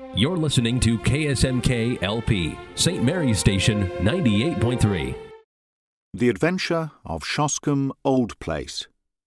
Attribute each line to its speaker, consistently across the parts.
Speaker 1: You're listening to KSMK LP, St. Mary's Station 98.3.
Speaker 2: The Adventure of Shoscombe Old Place.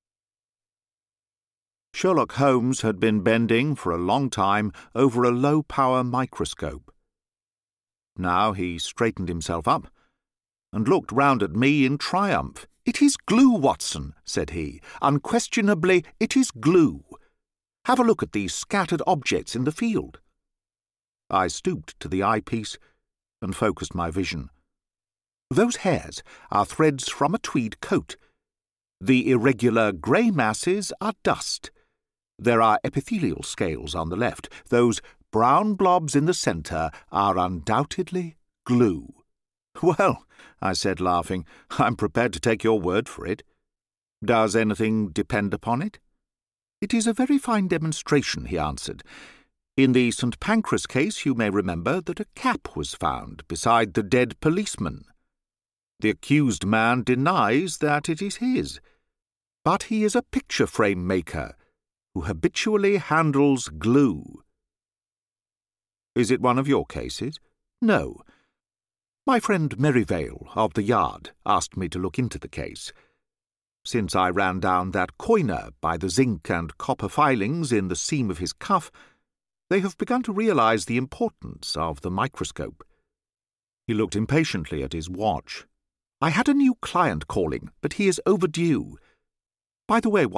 Speaker 2: Sherlock Holmes had been bending for a long time over a low-power microscope. Now he straightened himself up and looked round at me in triumph. "It is glue, Watson," said he. "Unquestionably, it is glue. Have a look at these scattered objects in the field." I stooped to the eyepiece and focused my vision. Those hairs are threads from a tweed coat. The irregular grey masses are dust. There are epithelial scales on the left. Those brown blobs in the centre are undoubtedly glue. "Well," I said, laughing, "I'm prepared to take your word for it. Does anything depend upon it?" "It is a very fine demonstration," he answered. "In the St. Pancras case you may remember that a cap was found beside the dead policeman. The accused man denies that it is his, but he is a picture frame maker who habitually handles glue." "Is it one of your cases?" "No. My friend Merivale of the Yard asked me to look into the case. Since I ran down that coiner by the zinc and copper filings in the seam of his cuff, they have begun to realize the importance of the microscope." He looked impatiently at his watch. "I had a new client calling, but he is overdue. By the way,